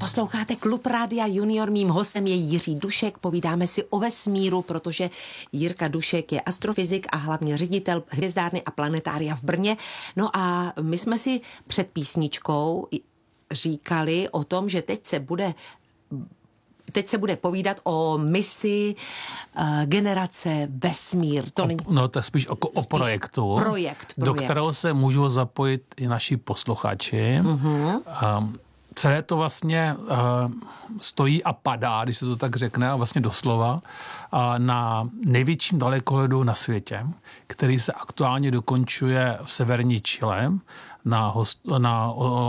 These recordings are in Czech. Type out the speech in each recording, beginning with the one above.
Posloucháte Klub Rádia Junior, mým hostem je Jiří Dušek, povídáme si o vesmíru, protože Jirka Dušek je astrofyzik a hlavně ředitel hvězdárny a planetária v Brně. No a my jsme si před písničkou říkali o tom, že teď se bude povídat o misi generace vesmír. To je spíš o projektu, projekt, do kterého se můžou zapojit i naši posluchači. Celé to vlastně stojí a padá, když se to tak řekne, a vlastně doslova, na největším dalekohledu na světě, který se aktuálně dokončuje v severní Chile, na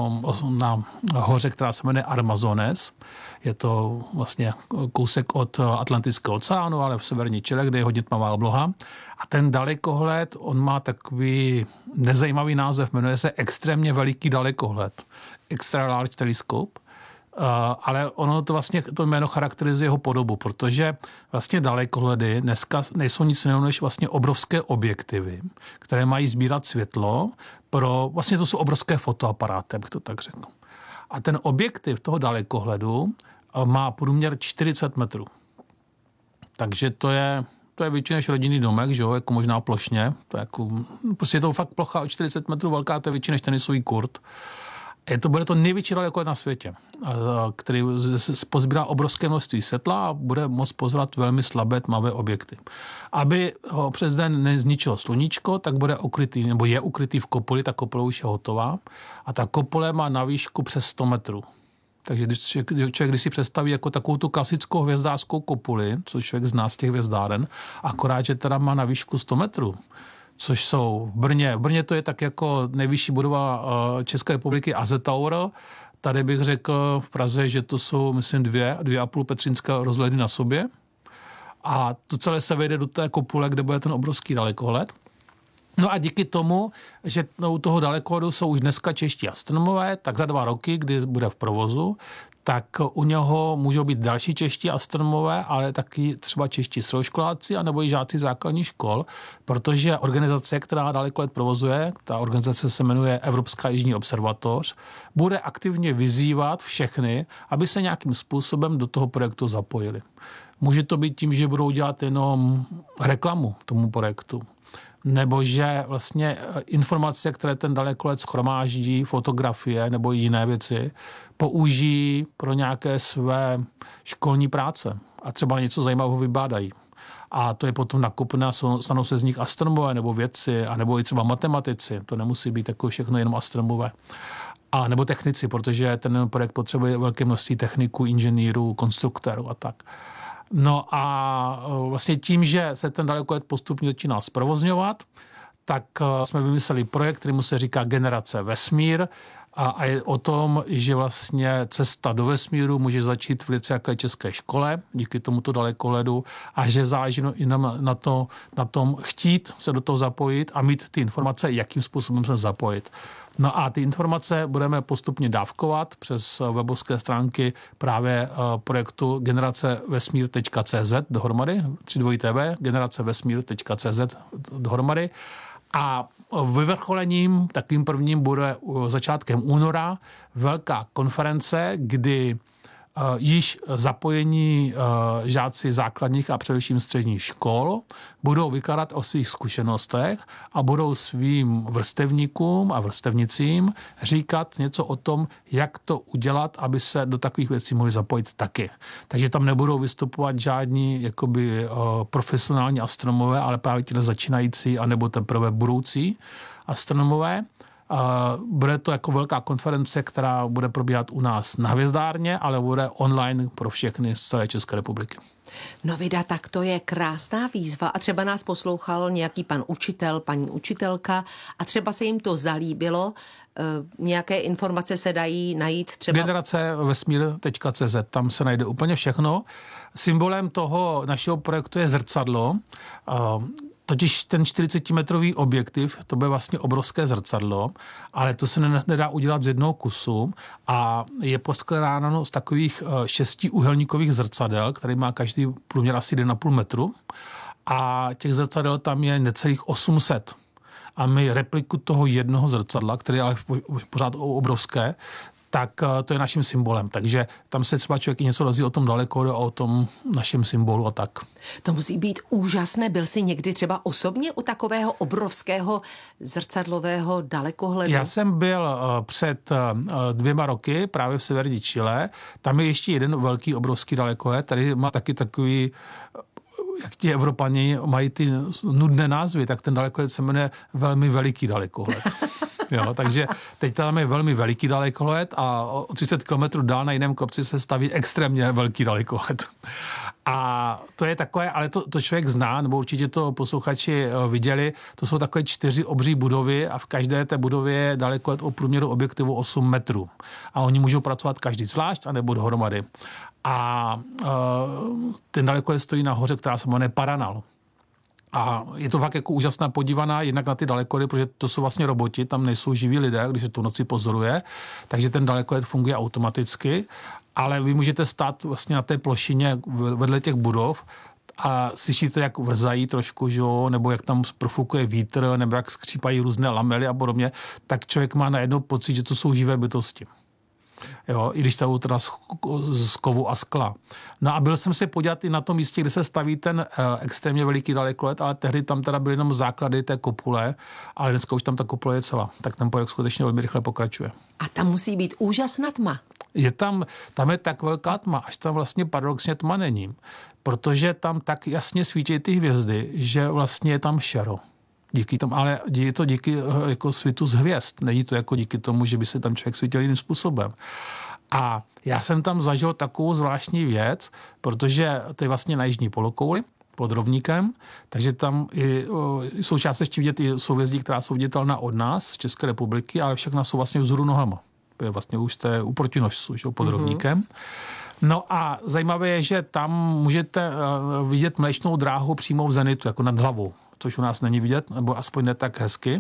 hoře, která se jmenuje Armazones. Je to vlastně kousek od Atlantického oceánu, ale v severní Chile, kde je hodně tmavá obloha. A ten dalekohled, on má takový nezajímavý název, jmenuje se extrémně veliký dalekohled. Extra Large Telescope. Ale ono to vlastně, to jméno charakterizuje jeho podobu, protože vlastně dalekohledy dneska nejsou nic jiného než vlastně obrovské objektivy, které mají sbírat světlo vlastně to jsou obrovské fotoaparáty, abych to tak řekl. A ten objektiv toho dalekohledu má průměr 40 metrů. Takže to je větší než rodinný domek, že jo, jako možná plošně. Prostě je to fakt plocha o 40 metrů velká, to je větší než tenisový kurt. Bude to největší dalekohled na světě, který pozbírá obrovské množství světla a bude moct pozorovat velmi slabé tmavé objekty. Aby ho přes den nezničilo sluníčko, tak bude ukrytý, nebo je ukrytý v kopuli, ta kopule už je hotová a ta kopule má na výšku přes 100 metrů. Takže když si představí jako takovou tu klasickou hvězdářskou kopuli, což člověk zná z těch hvězdáren, akorát, že teda má na výšku 100 metrů, což jsou v Brně. V Brně to je tak jako nejvyšší budova České republiky AZ Tower. Tady bych řekl v Praze, že to jsou, myslím, 2,5 petřínské rozhledy na sobě. A to celé se vejde do té kopule, kde bude ten obrovský dalekohled. No a díky tomu, že u toho dalekohledu jsou už dneska čeští astronomové, tak za 2 roky, kdy bude v provozu, tak u něho můžou být další čeští astronomové, ale taky třeba čeští středoškoláci anebo i žáci základních škol, protože organizace, která dalekohled provozuje, ta organizace se jmenuje Evropská jižní observatoř, bude aktivně vyzývat všechny, aby se nějakým způsobem do toho projektu zapojili. Může to být tím, že budou dělat jenom reklamu tomu projektu, nebo že vlastně informace, které ten dalekohled shromáždí, fotografie nebo jiné věci, použijí pro nějaké své školní práce a třeba něco zajímavého vybádají. A to je potom nakupné, stanou se z nich astronomové nebo vědci, anebo i třeba matematici. To nemusí být jako všechno jenom astronomové. A nebo technici, protože ten projekt potřebuje velké množství techniků, inženýrů, konstruktérů a tak. No a vlastně tím, že se ten dalekohled postupně začíná zprovozňovat, tak jsme vymysleli projekt, kterému se říká Generace vesmír a je o tom, že vlastně cesta do vesmíru může začít v jaké české škole díky tomuto dalekohledu a že záleží jenom na tom chtít se do toho zapojit a mít ty informace, jakým způsobem se zapojit. No a ty informace budeme postupně dávkovat přes webové stránky právě projektu generacevesmír.cz dohromady, 3tv, generacevesmír.cz dohromady. A vyvrcholením, takovým prvním, bude začátkem února velká konference, kdy již zapojení žáci základních a především středních škol budou vykládat o svých zkušenostech a budou svým vrstevníkům a vrstevnicím říkat něco o tom, jak to udělat, aby se do takových věcí mohli zapojit taky. Takže tam nebudou vystupovat žádní jakoby profesionální astronomové, ale právě ti začínající anebo teprve budoucí astronomové. Bude to jako velká konference, která bude probíhat u nás na hvězdárně, ale bude online pro všechny z celé České republiky. No vida, tak to je krásná výzva a třeba nás poslouchal nějaký pan učitel, paní učitelka a třeba se jim to zalíbilo. Nějaké informace se dají najít třeba... Generacevesmír.cz, tam se najde úplně všechno. Symbolem toho našeho projektu je zrcadlo. Totiž ten 40-metrový objektiv, to bude vlastně obrovské zrcadlo, ale to se nedá udělat z jednoho kusu a je poskládáno z takových 6 úhelníkových zrcadel, který má každý průměr asi 1,5 metru a těch zrcadel tam je necelých 800. A my repliku toho jednoho zrcadla, které je ale pořád obrovské, tak to je naším symbolem. Takže tam se třeba člověk něco dozví o tom dalekohledu a o tom našem symbolu a tak. To musí být úžasné. Byl jsi někdy třeba osobně u takového obrovského zrcadlového dalekohledu? Já jsem byl před 2 roky právě v severní Chile. Tam je ještě jeden velký obrovský dalekohled. Tady má taky takový, jak ti Evropani mají ty nudné názvy, tak ten dalekohled se jmenuje velmi veliký dalekohled. Jo, takže teď tam je velmi veliký dalekohled a o 30 kilometrů dál na jiném kopci se staví extrémně velký dalekohled. A to je takové, ale to člověk zná, nebo určitě to posluchači viděli, to jsou takové 4 obří budovy a v každé té budově je dalekohled o průměru objektivu 8 metrů. A oni můžou pracovat každý zvlášť, anebo dohromady. A ten dalekohled stojí na hoře, která se jmenuje Paranal. A je to fakt jako úžasná podívaná jednak na ty dalekohledy, protože to jsou vlastně roboti, tam nejsou živí lidé, když se to v noci pozoruje, takže ten dalekohled funguje automaticky, ale vy můžete stát vlastně na té plošině vedle těch budov a slyšíte, jak vrzají trošku, že jo, nebo jak tam profukuje vítr, nebo jak skřípají různé lamely a podobně, tak člověk má najednou pocit, že to jsou živé bytosti. Jo, i když to je teda z kovu a skla. No a byl jsem se podívat i na tom místě, kde se staví ten extrémně veliký dalekohled, ale tehdy tam teda byly jenom základy té kopule, ale dneska už tam ta kopule je celá. Tak ten projekt skutečně velmi rychle pokračuje. A tam musí být úžasná tma. Tam je tak velká tma, až tam vlastně paradoxně tma není. Protože tam tak jasně svítí ty hvězdy, že vlastně je tam šero. Díky tomu, ale je to díky jako svitu z hvězd. Není to jako díky tomu, že by se tam člověk svítil jiným způsobem. A já jsem tam zažil takovou zvláštní věc, protože to je vlastně na jižní polokouli pod rovníkem, takže tam jsou částečně vidět i souhvězdí, která jsou viditelná od nás, z České republiky, ale všechna jsou vlastně vzhůru nohama. To je vlastně už u protinožců, že, pod rovníkem. No a zajímavé je, že tam můžete vidět Mléčnou dráhu přímo v zenitu, jako nad hlavou, což u nás není vidět, nebo aspoň ne tak hezky.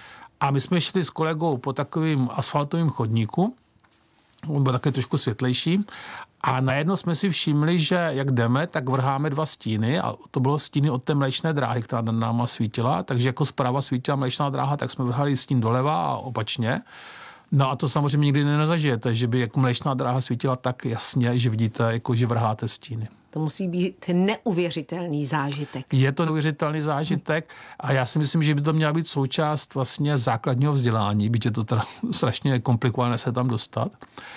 A my jsme šli s kolegou po takovým asfaltovým chodníku, on byl také trošku světlejší, a najednou jsme si všimli, že jak jdeme, tak vrháme 2 stíny a to bylo stíny od té Mléčné dráhy, která nad náma svítila, takže jako zprava svítila Mléčná dráha, tak jsme vrhali stín doleva a opačně. No a to samozřejmě nikdy nezažijete, že by jako Mléčná dráha svítila tak jasně, že vidíte, jako že vrháte stíny. To musí být neuvěřitelný zážitek. Je to neuvěřitelný zážitek a já si myslím, že by to měla být součást vlastně základního vzdělání, byť je to teda strašně komplikované se tam dostat.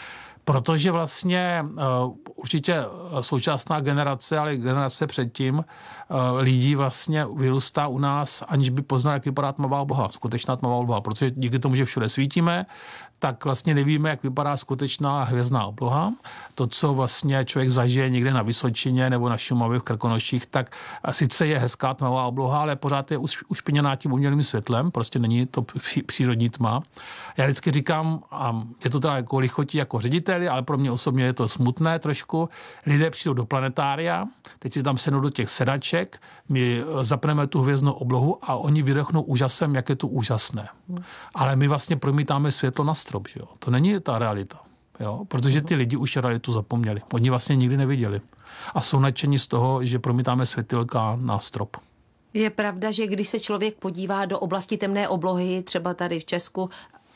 Protože vlastně určitě současná generace, ale generace předtím lidí vlastně vyrůstá u nás, aniž by poznal, jak vypadá tmavá obloha, skutečná tmavá obloha. Protože díky tomu, že všude svítíme, tak vlastně nevíme, jak vypadá skutečná hvězdná obloha. To, co vlastně člověk zažije někde na Vysočině nebo na Šumavě v Krkonoších, tak sice je hezká tmavá obloha, ale pořád je ušpiněná tím umělým světlem, prostě není to přírodní tma. Já vždycky říkám, a je to teda jako lichotí jako řediteli, ale pro mě osobně je to smutné trošku. Lidé přijdou do planetária, teď si tam sednou do těch sedaček, my zapneme tu hvězdnou oblohu a oni vydechnou úžasem, jak je to úžasné. Ale my vlastně promítáme světlo na strop, že jo? To není ta realita, jo? Protože ty lidi už realitu zapomněli. Oni vlastně nikdy neviděli. A jsou nadšení z toho, že promítáme světilka na strop. Je pravda, že když se člověk podívá do oblasti temné oblohy, třeba tady v Česku,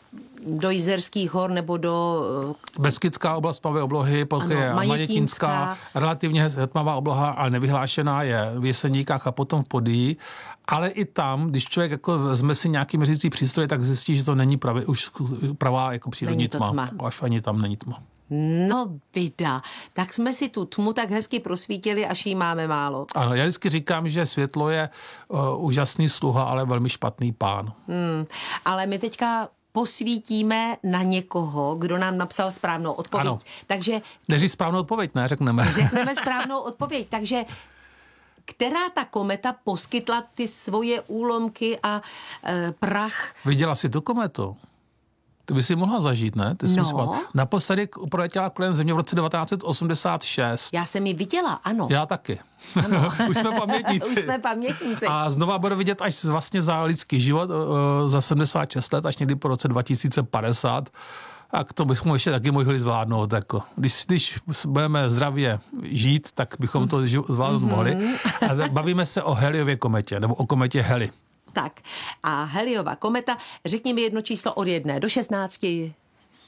do Jizerských hor nebo do... Beskidská oblast tmavé oblohy, pak je Manětínská, relativně tmavá obloha, ale nevyhlášená je v Jeseníkách a potom v Podyjí. Ale i tam, když člověk jako vezme si nějaký měřící přístroj, tak zjistí, že to není už pravá jako přírodní tma. Až ani tam není tma. No vida, tak jsme si tu tmu tak hezky prosvítili, až jí máme málo. Ano, já vždycky říkám, že světlo je úžasný sluha, ale velmi špatný pán. Ale my teďka posvítíme na někoho, kdo nám napsal správnou odpověď. Ano. Takže... Neříš správnou odpověď, ne? Řekneme. Řekneme správnou odpověď. Takže která ta kometa poskytla ty svoje úlomky a prach? Viděla jsi tu kometu? Ty by si mohla zažít, ne? Ty naposledy proletěla kolem Země v roce 1986. Já jsem ji viděla, ano. Já taky. Ano. Už jsme pamětníci. Už jsme pamětníci. A znova bude vidět až vlastně za lidský život, za 76 let, až někdy po roce 2050. A k tomu bychom ještě taky mohli zvládnout. Jako. Když budeme zdravě žít, tak bychom to zvládnout mohli. A bavíme se o Halleyově kometě, nebo o kometě Halley. Tak a Halleyova kometa, řekni mi jedno číslo od 1 do 16.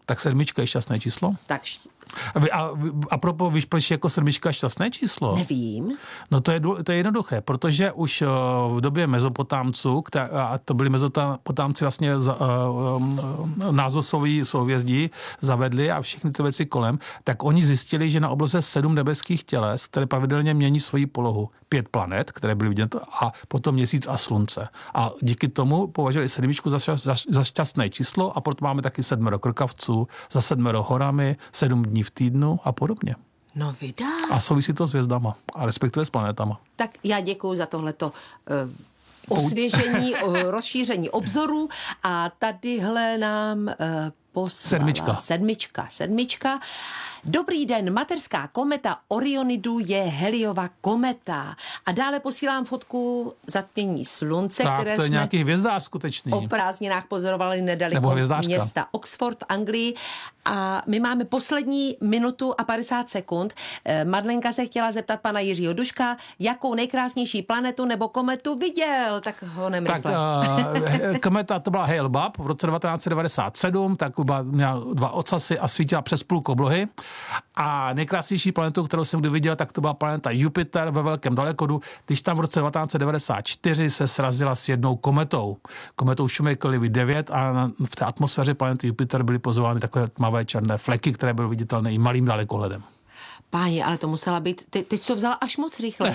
Tak 7 je šťastné číslo? Tak A propos, víš, proč jako 7 šťastné číslo? nevím. No to je jednoduché, protože už v době Mezopotámců, a to byli Mezopotámci vlastně názvosový souhvězdí zavedli a všechny ty věci kolem, tak oni zjistili, že na obloze 7 nebeských těles, které pravidelně mění svoji polohu, 5 planet, které byly vidět, a potom Měsíc a Slunce. A díky tomu považovali 7 za šťastné číslo a proto máme taky 7 krkavců, za 7 horami, 7 dní v týdnu a podobně. No vydá. A souvisí to s hvězdama, a respektive s planetama. Tak já děkuju za tohleto osvěžení, rozšíření obzoru a tadyhle nám poslala sedmička. Dobrý den, mateřská kometa Orionidu je Heliova kometa. A dále posílám fotku zatmění slunce, tak, které to je jsme nějaký hvězdář skutečný. o prázdninách pozorovali nedaleko města Oxford v Anglii. A my máme poslední minutu a 50 sekund. Madlenka se chtěla zeptat pana Jiřího Duška, jakou nejkrásnější planetu nebo kometu viděl, tak ho nemrychle. Tak kometa to byla Hale-Bopp v roce 1997, tak měla 2 ocasy a svítila přes půlku oblohy. A nejkrásnější planetu, kterou jsem kdy viděl, tak to byla planeta Jupiter ve velkém dalekodu, když tam v roce 1994 se srazila s jednou kometou Shoemaker-Levy 9 a v té atmosféře planety Jupiter byly pozorovány takové tmavé černé fleky, které byly viditelné i malým dalekohledem. Páni, ale to musela být, teď to vzala až moc rychle.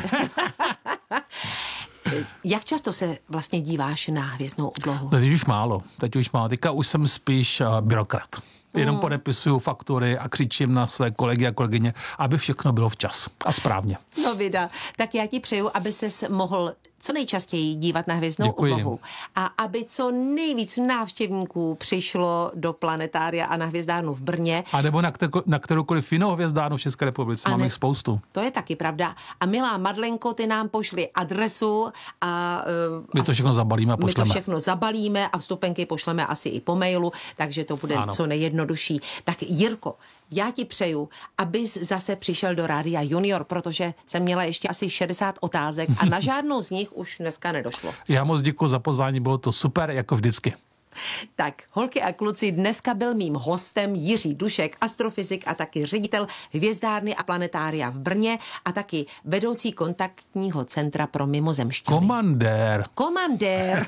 Jak často se vlastně díváš na hvězdnou oblohu? Teď už málo. Teďka už jsem spíš byrokrat. Jenom podepisuju faktury a křičím na své kolegy a kolegyně, aby všechno bylo včas a správně. No vida, tak já ti přeju, aby ses mohl co nejčastěji dívat na hvězdnou oblohu a aby co nejvíc návštěvníků přišlo do planetária a na hvězdárnu v Brně. A nebo na kteroukoliv jinou hvězdárnu v České republice. Máme jich spoustu. To je taky pravda. A milá Madlenko, ty nám pošli adresu a my to všechno zabalíme a pošleme. My to všechno zabalíme a vstupenky pošleme asi i po mailu, takže to bude co nejjednodušší. Tak Jirko, já ti přeju, abys zase přišel do Rádia Junior, protože jsem měla ještě asi 60 otázek a na žádnou z nich už dneska nedošlo. Já moc děkuji za pozvání, bylo to super, jako vždycky. Tak, holky a kluci, dneska byl mým hostem Jiří Dušek, astrofyzik a taky ředitel hvězdárny a planetária v Brně a taky vedoucí kontaktního centra pro mimozemšťany. Komandér.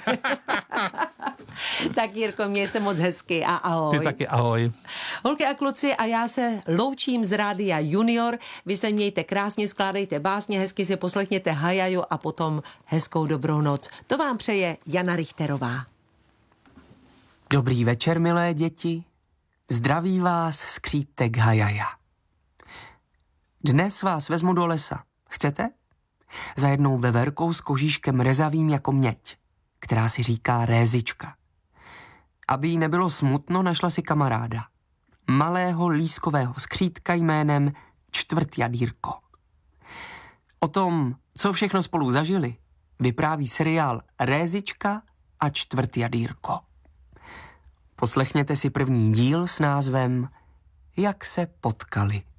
Tak Jirko, měj se moc hezky a ahoj. Ty taky ahoj. Holky a kluci, a já se loučím z Rádia Junior. Vy se mějte krásně, skládejte básně, hezky si poslechněte Hajaju a potom hezkou dobrou noc. To vám přeje Jana Richterová. Dobrý večer, milé děti. Zdraví vás skřítek Hajaja. Dnes vás vezmu do lesa. Chcete? Za jednou veverkou s kožíškem rezavým jako měď, která si říká Rézička. Aby jí nebylo smutno, našla si kamaráda. Malého lískového skřítka jménem Čtvrtjadýrko. O tom, co všechno spolu zažili, vypráví seriál Rézička a Čtvrtjadýrko. Poslechněte si první díl s názvem Jak se potkali.